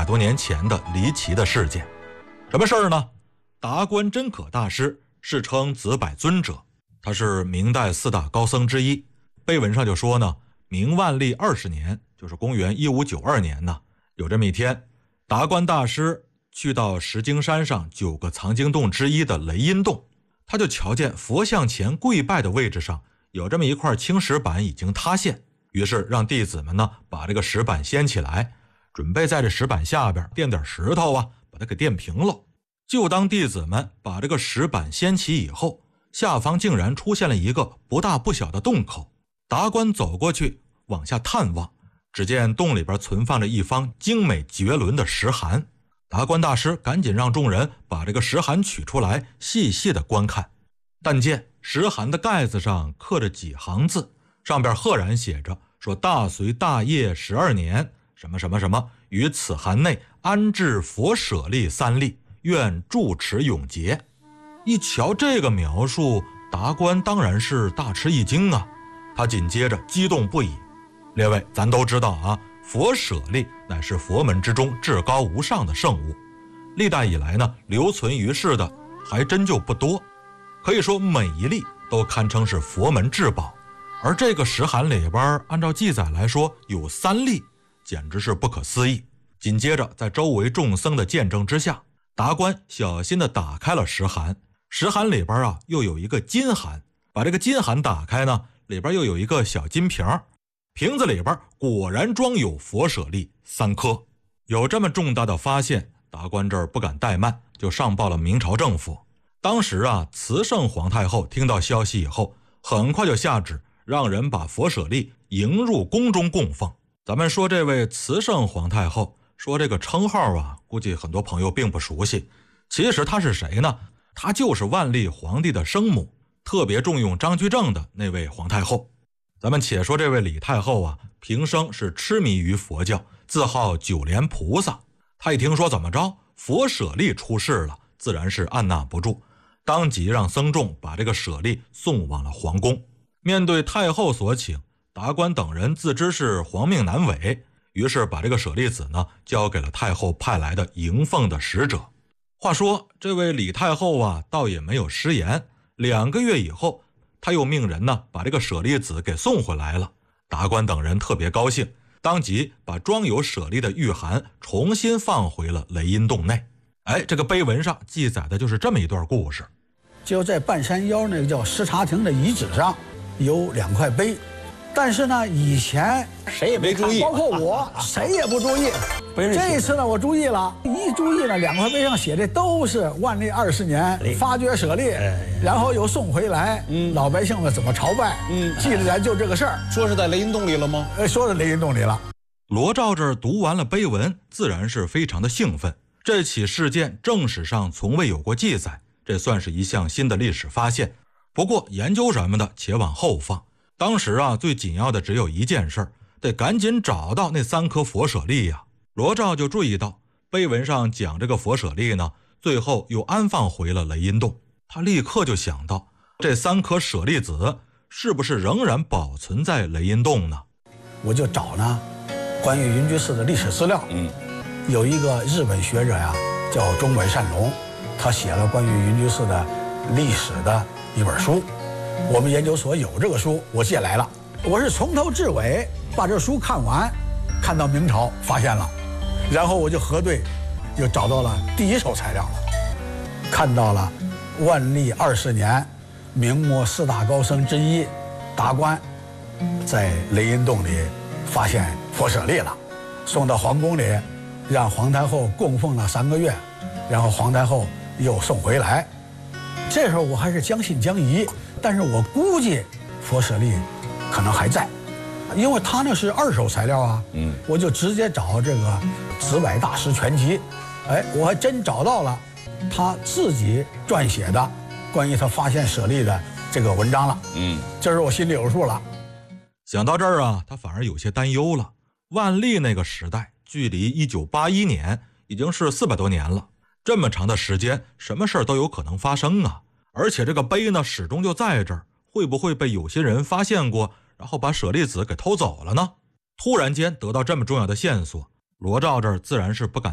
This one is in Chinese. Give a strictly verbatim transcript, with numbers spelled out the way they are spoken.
多年前的离奇的事件。什么事儿呢？达观真可大师世称子百尊者，他是明代四大高僧之一。碑文上就说呢，明万历二十年，就是公元一五九二年呢，有这么一天，达观大师去到石经山上九个藏经洞之一的雷音洞，他就瞧见佛像前跪拜的位置上有这么一块青石板已经塌陷，于是让弟子们呢把这个石板掀起来，准备在这石板下边垫点石头啊，把它给垫平了。就当弟子们把这个石板掀起以后，下方竟然出现了一个不大不小的洞口。达观走过去往下探望，只见洞里边存放着一方精美绝伦的石函。达观大师赶紧让众人把这个石函取出来细细的观看，但见石函的盖子上刻着几行字，上边赫然写着说大隋大业十二年什么什么什么，于此函内安置佛舍利三粒，愿住持永结。一瞧这个描述，达观当然是大吃一惊啊，他紧接着激动不已。列位，咱都知道啊，佛舍利乃是佛门之中至高无上的圣物，历代以来呢，留存于世的还真就不多，可以说每一粒都堪称是佛门至宝。而这个石函里边按照记载来说有三粒，简直是不可思议。紧接着在周围众僧的见证之下，达观小心地打开了石函，石函里边啊又有一个金函，把这个金函打开呢，里边又有一个小金瓶，瓶子里边果然装有佛舍利三颗。有这么重大的发现，达观这儿不敢怠慢，就上报了明朝政府。当时啊，慈圣皇太后听到消息以后，很快就下旨让人把佛舍利迎入宫中供奉。咱们说这位慈圣皇太后，说这个称号啊，估计很多朋友并不熟悉。其实她是谁呢？她就是万历皇帝的生母，特别重用张居正的那位皇太后。咱们且说这位李太后啊，平生是痴迷于佛教，自号九莲菩萨。她一听说怎么着佛舍利出事了，自然是按捺不住，当即让僧众把这个舍利送往了皇宫。面对太后所请，达观等人自知是皇命难违，于是把这个舍利子呢交给了太后派来的迎奉的使者。话说这位李太后啊，倒也没有食言，两个月以后，他又命人呢把这个舍利子给送回来了。达观等人特别高兴，当即把装有舍利的玉函重新放回了雷音洞内。哎，这个碑文上记载的就是这么一段故事。 就在半山腰那个叫什刹亭的遗址上有两块碑，但是呢以前谁也没注意， 包括我谁也不注意。这次呢我注意了，一注意呢，两块碑上写的都是万历二十年发掘舍利，然后又送回来，嗯，老百姓们怎么朝拜，嗯，记载来就这个事儿。 说是在雷音洞里了吗？ 呃，说是雷音洞里了。 罗照这儿读完了碑文，自然是非常的兴奋。这起事件正史上从未有过记载，这算是一项新的历史发现。不过研究什么的且往后放，当时啊最紧要的只有一件事，得赶紧找到那三颗佛舍利呀。罗照就注意到碑文上讲这个佛舍利呢，最后又安放回了雷音洞。他立刻就想到，这三颗舍利子是不是仍然保存在雷音洞呢？ 我就找呢关于云居寺的历史资料，嗯，有一个日本学者呀、啊、叫中本善龙，他写了关于云居寺的历史的一本书，我们研究所有这个书，我借来了。我是从头至尾把这书看完，看到明朝发现了，然后我就核对，就找到了第一手材料了，看到了万历二十年明末四大高僧之一达观在雷音洞里发现佛舍利了，送到皇宫里，让皇太后供奉了三个月，然后皇太后又送回来。这时候我还是将信将疑，但是我估计佛舍利可能还在，因为他那是二手材料啊。嗯，我就直接找这个《子百大师全集》，哎，我还真找到了他自己撰写的关于他发现舍利的这个文章了。嗯，这时候我心里有数了。 想到这儿啊，他反而有些担忧了。万历那个时代，距离一九八一年已经是四百多年了。这么长的时间，什么事儿都有可能发生啊！而且这个碑呢，始终就在这儿，会不会被有心人发现过，然后把舍利子给偷走了呢？突然间得到这么重要的线索，罗照这儿自然是不敢